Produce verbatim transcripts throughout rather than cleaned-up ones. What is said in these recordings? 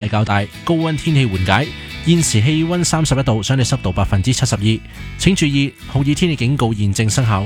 較大，高溫天氣緩解。現時氣溫三十一度，相對濕度百分之七十二。請注意，酷熱天氣警告現正生效。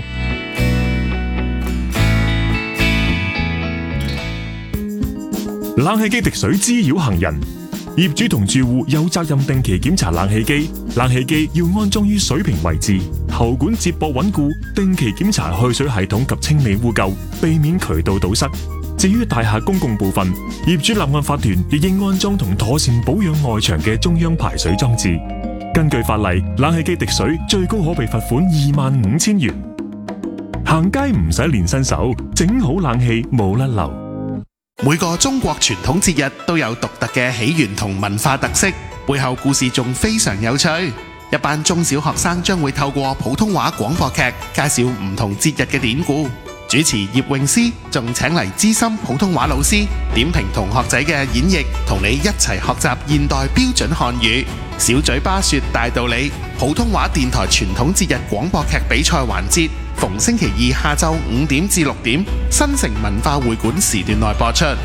冷氣機滴水滋擾行人，業主同住戶有責任定期檢查冷氣機。冷氣機要安裝於水平位置，喉管接駁穩固，定期檢查去水系統及清理污垢，避免渠道堵塞。至於大廈公共部分，業主立案法團亦應安裝同妥善保養外牆嘅中央排水裝置。根據法例，冷氣機滴水最高可被罰款二萬五千元。行街唔使練新手，整好冷氣冇甩漏。 每個中國傳統節日都有獨特嘅起源同文化特色，背後故事仲非常有趣。一班中小學生將會透過普通話廣播劇介紹唔同節日嘅典故。主持葉詠詩仲請嚟資深普通話老師點評同學仔嘅演繹，同你一齊學習現代標準漢語。小嘴巴說大道理，普通話電台傳統節日廣播劇比賽環節，逢星期二下晝五點至六點，新城文化會館時段內播出。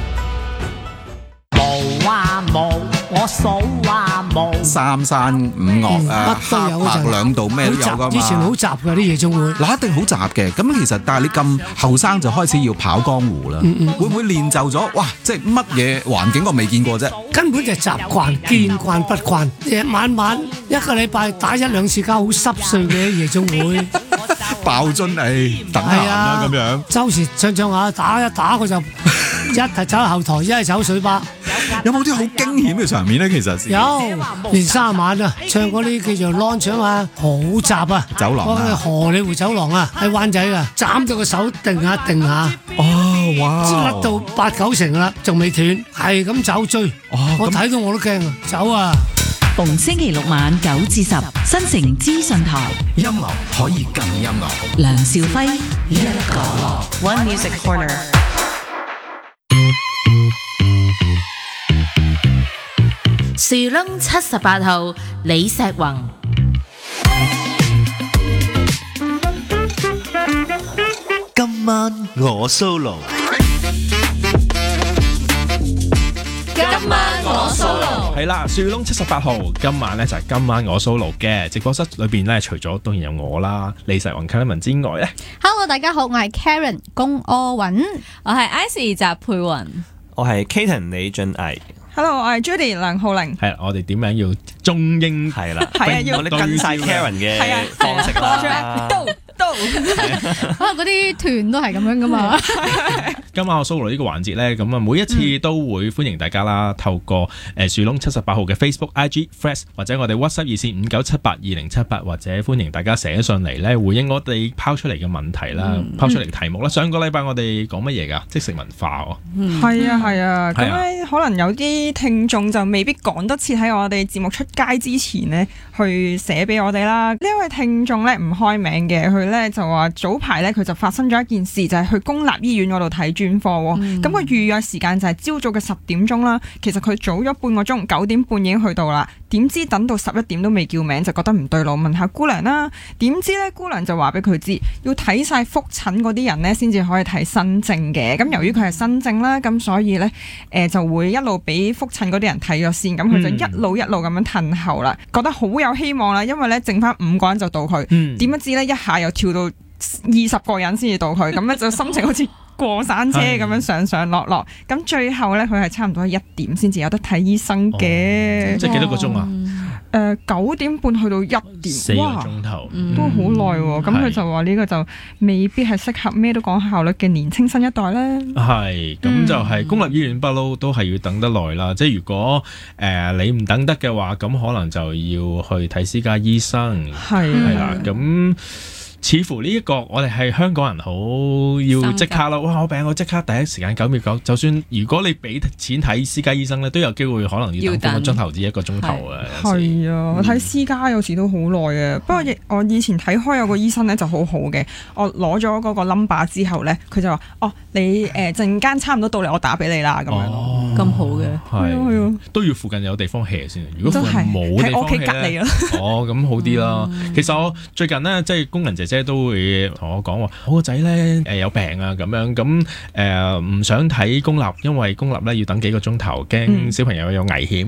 冇啊冇，我數啊冇。 三山五岳啊，黑白兩道咩都有噶嘛。 以前好雜㗎啲夜總會， 嗱一定好雜嘅。咁其實但係你咁後生就開始要跑江湖啦， 嗯嗯會唔會練就咗？哇！即係乜嘢環境我未見過啫？ 根本就係習慣，見慣不慣。日晚晚一個禮拜打一兩次交，好濕碎嘅夜總會。 爆樽誒，等閒啦咁樣。 周時唱唱下打一打，佢就一係走後台，一係走水吧。 有冇啲好驚險嘅場面咧？其實有，連三晚啊，唱嗰啲叫做 launch 啊，好雜啊， 走廊啊， 荷里活走廊啊，喺灣仔啊，斬到個手定下定下， 哦哇， 甩到八九成啦，仲未斷，係咁走追， 哦、 我睇到我都驚啊，走啊！ 逢星期六晚九至十，新城資訊台， 音樂可以更音樂。 梁兆輝一個 One Music Corner。 樹窿七十八號李石宏， 今晚我 solo。 今晚我 solo 係啦，樹窿七十八號，今晚咧就係今晚我 solo 嘅直播室裏邊咧，除咗當然有我啦，李石宏 Kevin 之外咧 ，Hello 大家好，我係 Karen 龔柯允， 我係 Icy 翟佩雲， 我係 Kaden 李俊毅。 Hello， 我係 Judy 梁浩玲。 係啦，我哋點樣要中英係啦， 係啊，要我哋跟晒 Karen 嘅方式啦。 都都，可能嗰啲團都係咁樣噶嘛。 今晚我 solo 呢個環節咧，咁啊每一次都會歡迎大家啦，透過誒樹窿七十八號嘅 Facebook、I G、Threads 或者我哋 WhatsApp 熱線五九七八二零七八，或者歡迎大家寫上嚟咧，回應我哋拋出嚟嘅問題啦，嗯、拋出嚟嘅題目啦。上個禮拜我哋講乜嘢㗎？即食文化喎。 係啊係啊，咁咧可能有啲聽眾就未必趕得切喺我哋節目出街之前呢，去寫俾我哋啦。呢位聽眾咧唔開名嘅，佢咧就話早排咧佢就發生咗一件事，就係、是、去公立醫院嗰度睇專科喎。咁佢預約時間就係朝早嘅十點鐘啦。其實佢早咗半個鐘，九點半已經去到啦。點知等到十一點都未叫名，就覺得唔對路，問下姑娘啦。點知咧姑娘就話俾佢知，要睇晒覆診嗰啲人咧先至可以睇新症嘅。咁由於佢係新症啦，咁所以咧誒、呃、就會一路俾覆診嗰啲人睇咗先。咁佢就一路一路咁樣褪後啦，覺得好有希望啦。因為咧剩翻五個人就到佢，點不知咧一下又跳到二十個人先至到佢，咁咧就心情好似過山車咁樣上上落落。咁最後咧佢係差唔多一點先至有得睇醫生嘅。 哦、即係幾多個鐘啊？ 誒、呃、九點半去到一點， 四個鐘頭， 都好耐喎。咁佢、嗯、就話呢個就未必係適合咩都講效率嘅年青新一代咧。 係，咁就係公立醫院不嬲都係要等得耐啦。即係如果誒、呃、你唔等得嘅話，咁可能就要去睇私家醫生。係係啦，咁。似乎呢一個我哋係香港人好要即刻咯，哇！我病我即刻第一時間九秒九，就算如果你俾錢睇私家醫生咧，都有機會可能要等半個鐘頭至一個鐘頭啊。 係啊，我睇私家有時都好耐嘅。不過我以前睇開有個醫生咧就好好嘅，我攞咗嗰個 number 之後咧，佢就話：哦，你誒陣間差唔多到嚟，我打俾你啦咁樣咯。 咁好嘅， 係都要附近有地方 hea 先。如果附近冇地方 hea 咧，哦咁好啲啦。其實我最近咧即係工人姐姐都會同我講話，我個仔咧誒有病啊咁樣，咁誒唔想睇公立，因為公立咧要等幾個鐘頭，驚小朋友有危險。